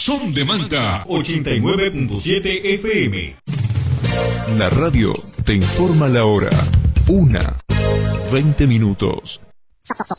Son de Manta 89.7 FM. La radio te informa la hora. 1:20.